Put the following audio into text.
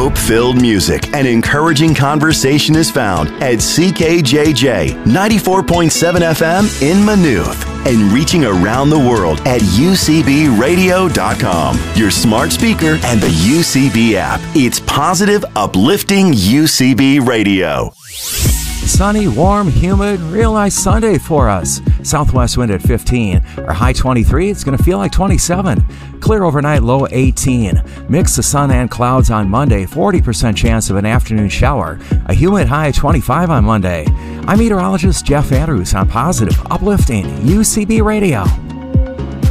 Hope-filled music and encouraging conversation is found at CKJJ 94.7 FM in Maynooth and reaching around the world at UCBradio.com, your smart speaker, and the UCB app. It's positive, uplifting UCB Radio. Sunny, warm, humid, real nice Sunday for us. Southwest wind at 15. Our high 23, it's going to feel like 27. Clear overnight, low 18. Mix of sun and clouds on Monday, 40% chance of an afternoon shower. A humid high 25 on Monday. I'm meteorologist Jeff Andrews on positive, uplifting UCB Radio.